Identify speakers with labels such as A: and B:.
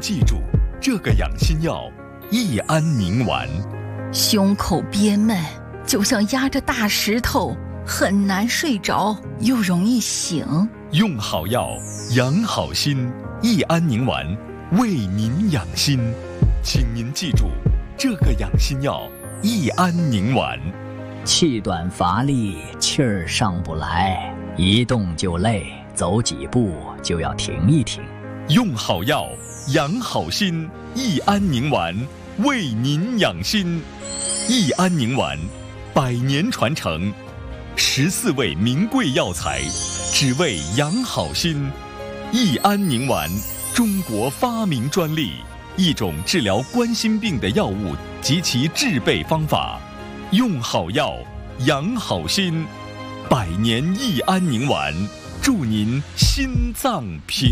A: 记住这个养心药益安宁丸。
B: 胸口憋闷，就像压着大石头，很难睡着，又容易醒。
A: 用好药，养好心，益安宁丸为您养心。请您记住这个养心药益安宁丸。
C: 气短乏力，气儿上不来，一动就累，走几步就要停一停。
A: 用好药，养好心，益安宁丸为您养心。益安宁丸100年传承，14味名贵药材，只为养好心。益安宁丸，中国发明专利，一种治疗冠心病的药物及其制备方法。用好药，养好心，100年益安宁丸，祝您心脏平